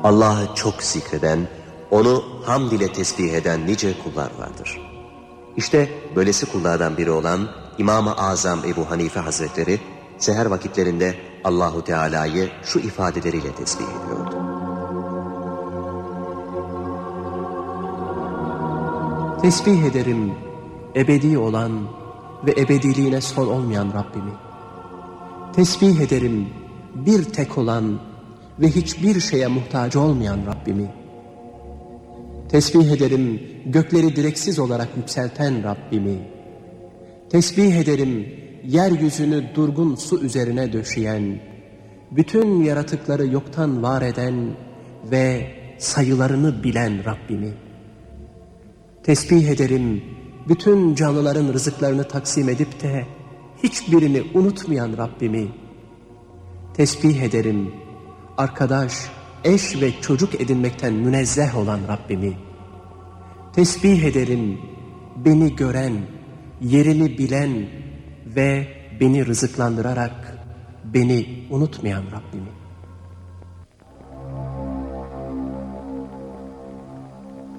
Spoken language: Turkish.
Allah'ı çok zikreden, onu hamd ile tesbih eden nice kullar vardır. İşte böylesi kullardan biri olan İmam-ı Azam Ebu Hanife Hazretleri, seher vakitlerinde Allahu Teala'yı şu ifadeleriyle tesbih ediyordu. Tesbih ederim ebedi olan ve ebediliğine son olmayan Rabbimi. Tesbih ederim bir tek olan ve hiçbir şeye muhtaç olmayan Rabbimi. Tesbih ederim gökleri direksiz olarak yükselten Rabbimi. Tesbih ederim yeryüzünü durgun su üzerine döşeyen, bütün yaratıkları yoktan var eden ve sayılarını bilen Rabbimi. Tesbih ederim bütün canlıların rızıklarını taksim edip de hiçbirini unutmayan Rabbimi. Tesbih ederim arkadaş, eş ve çocuk edinmekten münezzeh olan Rabbimi. Tesbih ederim beni gören, yerimi bilen ve beni rızıklandırarak beni unutmayan Rabbimi.